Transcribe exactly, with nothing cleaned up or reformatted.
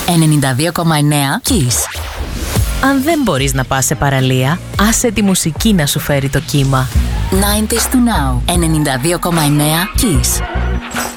ενενήντα δύο κόμμα εννέα Kiss. Αν δεν μπορείς να πας σε παραλία, άσε τη μουσική να σου φέρει το κύμα. ενενήντα to Now, ενενήντα δύο κόμμα εννέα Kiss.